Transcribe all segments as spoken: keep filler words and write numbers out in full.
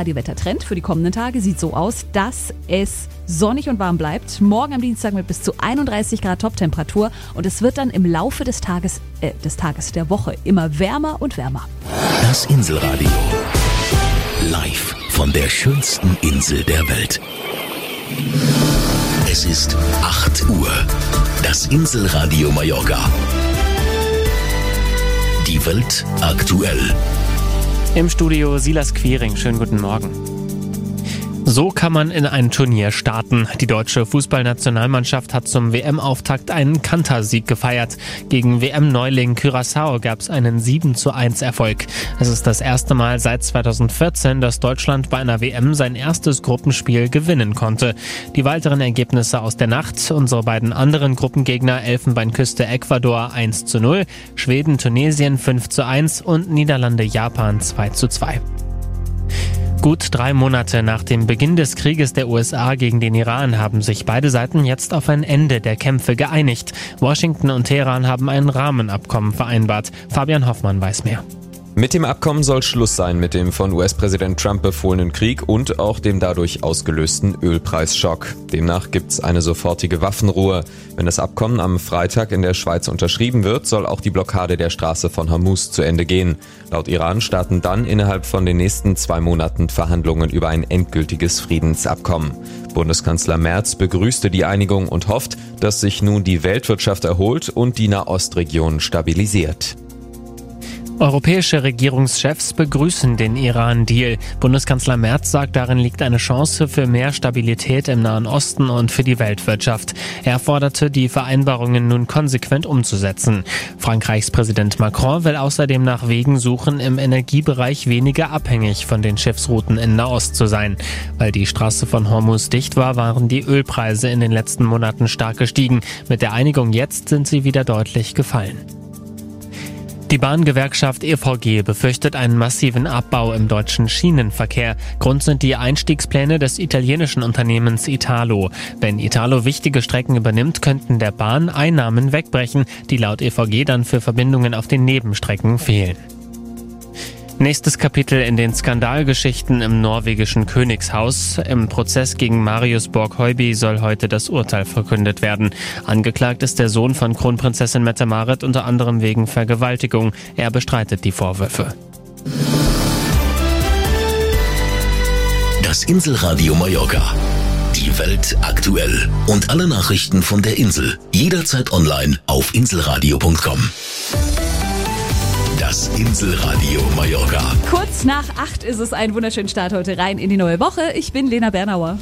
Inselradio-Wettertrend für die kommenden Tage sieht so aus, dass es sonnig und warm bleibt. Morgen am Dienstag mit bis zu einunddreißig Grad Toptemperatur und es wird dann im Laufe des Tages, äh, des Tages der Woche immer wärmer und wärmer. Das Inselradio. Live von der schönsten Insel der Welt. Es ist acht Uhr. Das Inselradio Mallorca. Die Welt aktuell. Im Studio Silas Quiring. Schönen guten Morgen. So kann man in ein Turnier starten. Die deutsche Fußballnationalmannschaft hat zum W M-Auftakt einen Kantersieg gefeiert. Gegen W M-Neuling Curaçao gab es einen sieben zu eins Erfolg. Es ist das erste Mal seit zweitausendvierzehn, dass Deutschland bei einer W M sein erstes Gruppenspiel gewinnen konnte. Die weiteren Ergebnisse aus der Nacht: unsere beiden anderen Gruppengegner Elfenbeinküste Ecuador eins zu null, Schweden Tunesien fünf zu eins und Niederlande Japan zwei zu zwei. Gut drei Monate nach dem Beginn des Krieges der U S A gegen den Iran haben sich beide Seiten jetzt auf ein Ende der Kämpfe geeinigt. Washington und Teheran haben ein Rahmenabkommen vereinbart. Fabian Hoffmann weiß mehr. Mit dem Abkommen soll Schluss sein mit dem von U S-Präsident Trump befohlenen Krieg und auch dem dadurch ausgelösten Ölpreisschock. Demnach gibt's eine sofortige Waffenruhe. Wenn das Abkommen am Freitag in der Schweiz unterschrieben wird, soll auch die Blockade der Straße von Hormuz zu Ende gehen. Laut Iran starten dann innerhalb von den nächsten zwei Monaten Verhandlungen über ein endgültiges Friedensabkommen. Bundeskanzler Merz begrüßte die Einigung und hofft, dass sich nun die Weltwirtschaft erholt und die Nahostregion stabilisiert. Europäische Regierungschefs begrüßen den Iran-Deal. Bundeskanzler Merz sagt, darin liegt eine Chance für mehr Stabilität im Nahen Osten und für die Weltwirtschaft. Er forderte, die Vereinbarungen nun konsequent umzusetzen. Frankreichs Präsident Macron will außerdem nach Wegen suchen, im Energiebereich weniger abhängig von den Schiffsrouten in Nahost zu sein. Weil die Straße von Hormuz dicht war, waren die Ölpreise in den letzten Monaten stark gestiegen. Mit der Einigung jetzt sind sie wieder deutlich gefallen. Die Bahngewerkschaft E V G befürchtet einen massiven Abbau im deutschen Schienenverkehr. Grund sind die Einstiegspläne des italienischen Unternehmens Italo. Wenn Italo wichtige Strecken übernimmt, könnten der Bahn Einnahmen wegbrechen, die laut E V G dann für Verbindungen auf den Nebenstrecken fehlen. Nächstes Kapitel in den Skandalgeschichten im norwegischen Königshaus. Im Prozess gegen Marius Borg-Høiby soll heute das Urteil verkündet werden. Angeklagt ist der Sohn von Kronprinzessin Mette-Marit unter anderem wegen Vergewaltigung. Er bestreitet die Vorwürfe. Das Inselradio Mallorca. Die Welt aktuell. Und alle Nachrichten von der Insel. Jederzeit online auf inselradio punkt com. Das Inselradio Mallorca. Kurz nach acht ist es, ein wunderschöner Start heute rein in die neue Woche. Ich bin Lena Bernauer.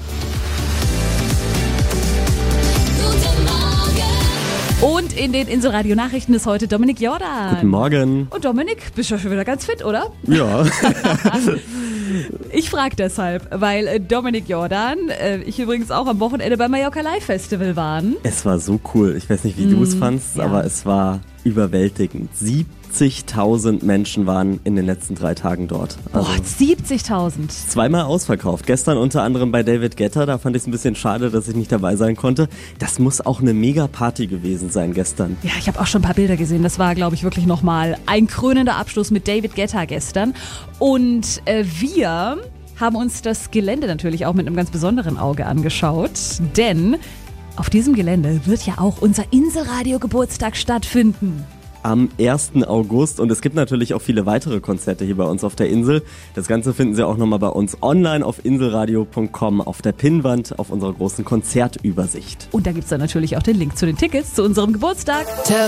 Und in den Inselradio-Nachrichten ist heute Dominik Jordan. Guten Morgen. Und Dominik, bist du schon wieder ganz fit, oder? Ja. Ich frage deshalb, weil Dominik Jordan, äh, ich übrigens auch am Wochenende beim Mallorca Live Festival waren. Es war so cool. Ich weiß nicht, wie mm, du es fandst, ja. aber es war überwältigend. siebzigtausend Menschen waren in den letzten drei Tagen dort. Also Boah, siebzigtausend. Zweimal ausverkauft. Gestern unter anderem bei David Guetta. Da fand ich es ein bisschen schade, dass ich nicht dabei sein konnte. Das muss auch eine Mega-Party gewesen sein gestern. Ja, ich habe auch schon ein paar Bilder gesehen. Das war, glaube ich, wirklich nochmal ein krönender Abschluss mit David Guetta gestern. Und äh, wir haben uns das Gelände natürlich auch mit einem ganz besonderen Auge angeschaut. Denn auf diesem Gelände wird ja auch unser Inselradio-Geburtstag stattfinden. Am ersten August und es gibt natürlich auch viele weitere Konzerte hier bei uns auf der Insel. Das Ganze finden Sie auch nochmal bei uns online auf inselradio punkt com auf der Pinnwand auf unserer großen Konzertübersicht. Und da gibt es dann natürlich auch den Link zu den Tickets zu unserem Geburtstag.